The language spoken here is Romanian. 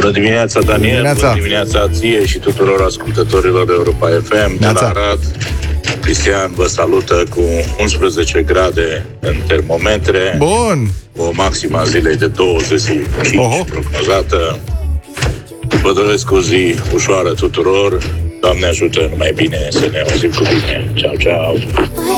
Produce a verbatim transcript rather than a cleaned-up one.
Bună dimineața, Daniel. Dimineața. Bună dimineața ție și tuturor ascultătorilor Europa F M. De la Arad, Cristian vă salută cu unsprezece grade în termometre. Bun. O maximă a zilei de douăzeci și cinci Oho. prognozată. Vă doresc o zi ușoară tuturor. Doamne ajută, numai bine, să ne auzim cu bine. Ceau, ceau.